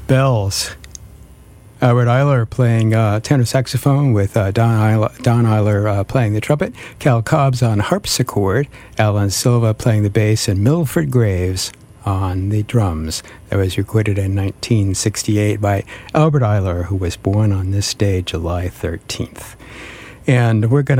Bells. Albert Eiler playing tenor saxophone with Don Eiler playing the trumpet, Cal Cobbs on harpsichord, Alan Silva playing the bass, and Milford Graves on the drums. That was recorded in 1968 by Albert Eiler, who was born on this day, July 13th. And we're going to